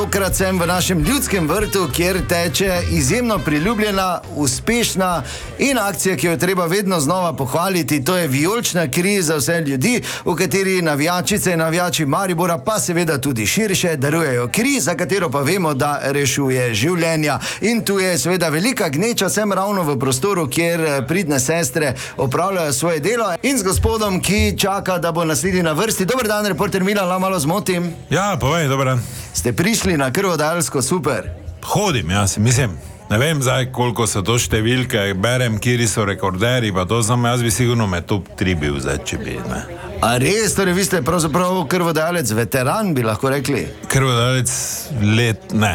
Tokrat sem v našem ljudskem vrtu, kjer teče izjemno priljubljena, uspešna in akcija, ki jo treba vedno znova pohvaliti. To je vijolična kri za vse ljudi, v kateri navijačice in navijači Maribora, pa seveda tudi širše, darujejo kri, za katero pa vemo, da rešuje življenja. In tu je seveda velika gneča, sem ravno v prostoru, kjer pridne sestre opravljajo svoje delo. In z gospodom, ki čaka, da bo naslednji na vrsti. Dober dan, reporter Milan, malo zmotim. Ja, povej, dober dan. Ste prišli na krvodajalsko, super. Hodim, jaz mislim, ne vem zdaj, koliko so to številke, berem, kjeri so rekorderi, pa to znam, jaz bi sigurno med top 3 bil zdaj, če bi, ne. A res, torej vi ste pravzaprav krvodajalec, veteran, bi lahko rekli? Krvodajalec let, ne,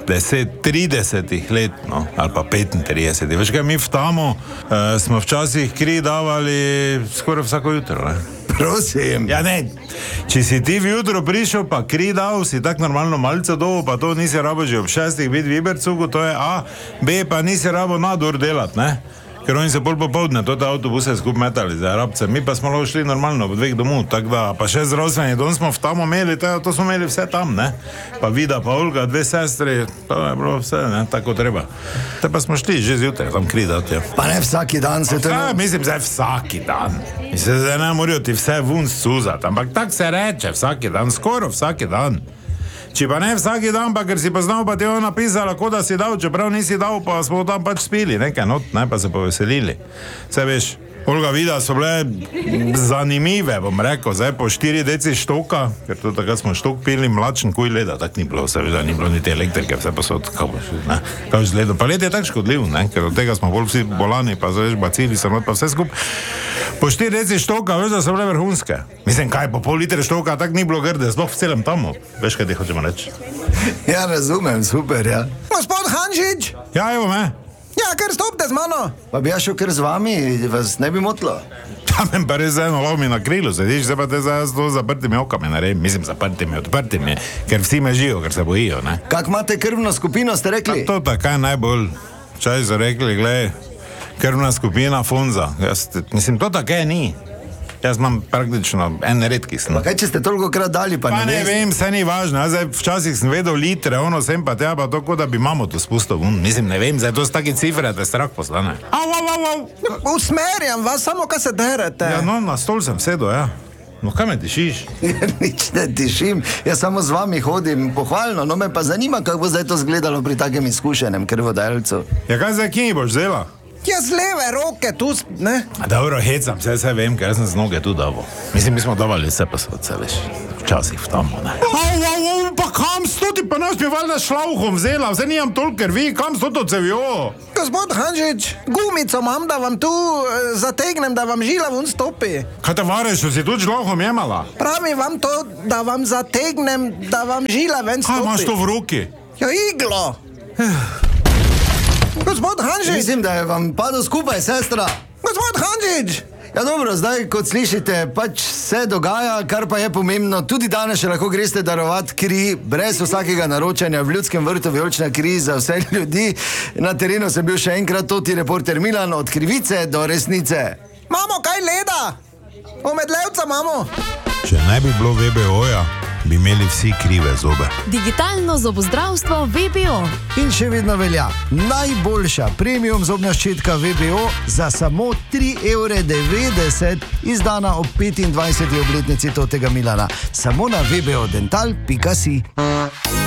30 let, no, ali pa 35. Veš kaj, mi v Tamu smo včasih kri davali skoraj vsako jutro, ne. Prosim. Ja, ne, če si ti v jutro prišel, pa kri dal, si tak normalno malce dovo, pa to nisi rabo že ob 6 biti v Ibercugu, to je A, B, pa nisi rabo nadur delat, ne? Ker oni se pol popoldne, to avtobuse skup metali za rabce, mi pa smo lahko šli normalno v 2 domov, tako da, pa še zdravstveni dom smo v Tamu imeli, to smo imeli vse tam, ne? Pa Vida, pa Olga, 2 sestri, to je bilo vse, ne, tako treba. Te pa smo šli že zjutraj tam kri dati, ja. Pa ne vsaki dan se to... Ja, mislim, zdaj vsaki dan. Mislim, zdaj ne morajo ti vse vun suzati, ampak tak se reče vsaki dan, skoro vsaki dan. Če pa ne vsaki dan, pa ker si pa znal, pa ti je on napisala, kot da si dal, čeprav nisi dal, pa smo tam pač spili, nekaj not, ne, pa se poveselili. Vse veš, Olga, Vida so bile zanimive, bom rekel, zdaj po 4 deci štoka, ker to takrat smo štok pili, mlačen kuj leda, tak ni bilo, seveda ni bilo niti elektrike, vse pa so tako, ne, kao žledo. Pa led je tak škodljiv, ne, ker od tega smo bolj vsi bolani, pa veš, bacili so not, pa vse skup. Po 4 deci štoka, veš, da so bile vrhunske. Mislim, kaj, po pol litre štoka, tak ni bilo grde, sploh v celem Tamu. Veš, kaj ti hočemo reči? Ja, razumem, super, ja. Gospod Hanžič! Ja, evo me. Ja, kar stopite z mano. Pa bi ja šel kar z vami, vas ne bi motilo? Tam je pa res eno lov mi na krilu, sediš, zdaj pa te zdaj to zaprtimi okami naredim, mislim, zaprtimi, odprtimi, ker vsi me žijo, ker se bojijo, ne. Kak imate krvno skupino, ste rekli? To takaj najbolj, čaj so rekli, glej, krvna skupina Fonza, mislim, to takaj ni. Jaz imam praktično en redki sem. Pa kaj, če ste toliko krat dali, pa ne veste? Pa ne vem, vse ni važno, jaz zdaj včasih sem vedel litre, ono sem pa tja, pa to, kot da bi mamo to spustil, mislim, ne vem, zdaj to s taki cifre, te strah postane. Usmerjam vas, samo kaj se derete. Ja, no, na stol sem sedel, ja. No, kaj me tišiš? Nič ne tišim, jaz samo z vami hodim pohvalno, no me pa zanima, kako bo zdaj to zgledalo pri takem izkušenem krvodajalcu. Ja, kaj zdaj, kje boš vzela? Ja, z leve roke, tu, ne? Dobro, hecam, vse vem, ker jaz sem z noge tu davo. Mislim, mi smo davali vse pa se veš, včasih v Tamu, ne. Pa kam sto ti pa naš mi valjda šlauhom vzela, vse nijam toliko krvi, kam sto to cevjo? Gospod Hanžič, gumico imam, da vam tu zategnem, da vam žila vun stopi. Kaj te vareš, si tu šlauhom jemala? Pravim vam to, da vam zategnem, da vam žila ven stopi. Kaj imaš to v roki? Ja, iglo. Gospod Hanžič! Mislim, da je vam padel skupaj, sestra. Gospod Hanžič! Ja dobro, zdaj, kot slišite, pač se dogaja, kar pa je pomembno. Tudi danes še lahko greste darovat kri, brez vsakega naročanja v ljudskem vrtu vijolična kri za vse ljudi. Na terenu sem bil še enkrat, toti reporter Milan, od krivice do resnice. Mamo, kaj leda? Omedlevca imamo. Če ne bi bilo VBO-ja, bi imeli vsi krive zobe. Digitalno zobozdravstvo VBO. In še vedno velja najboljša premium zobna ščetka VBO za samo 3,90 €, izdana ob 25. obletnici totega Milana. Samo na vbodental.si.